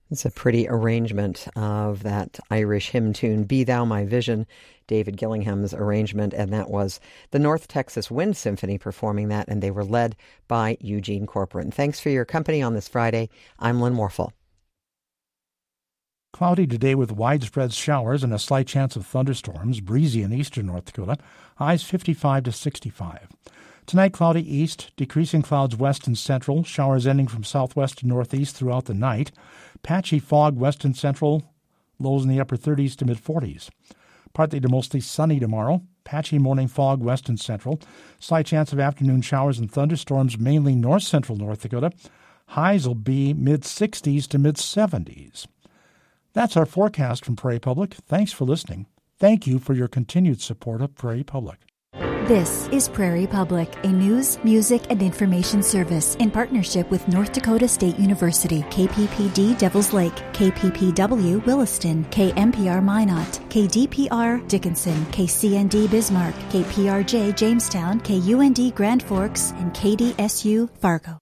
It's a pretty arrangement of that Irish hymn tune, Be Thou My Vision, David Gillingham's arrangement, and that was the North Texas Wind Symphony performing that, and they were led by Eugene Corcoran. Thanks for your company on this Friday. I'm Lynn Warfel. Cloudy today with widespread showers and a slight chance of thunderstorms, breezy in eastern North Dakota, highs 55 to 65. Tonight, cloudy east, decreasing clouds west and central, showers ending from southwest to northeast throughout the night. Patchy fog west and central, lows in the upper 30s to mid-40s. Partly to mostly sunny tomorrow. Patchy morning fog west and central. Slight chance of afternoon showers and thunderstorms mainly north-central North Dakota. Highs will be mid-60s to mid-70s. That's our forecast from Prairie Public. Thanks for listening. Thank you for your continued support of Prairie Public. This is Prairie Public, a news, music, and information service in partnership with North Dakota State University, KPPD Devils Lake, KPPW Williston, KMPR Minot, KDPR Dickinson, KCND Bismarck, KPRJ Jamestown, KUND Grand Forks, and KDSU Fargo.